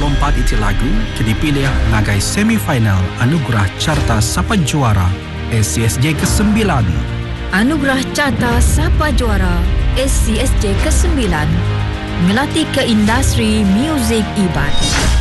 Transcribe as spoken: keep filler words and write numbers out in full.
puluh empat iti lagu kini pilih ngagai semifinal Anugerah Carta Sapa Juara S C S J kesembilan. Anugerah Carta Sapa Juara S C S J kesembilan ngelatih ke industri muzik Iban.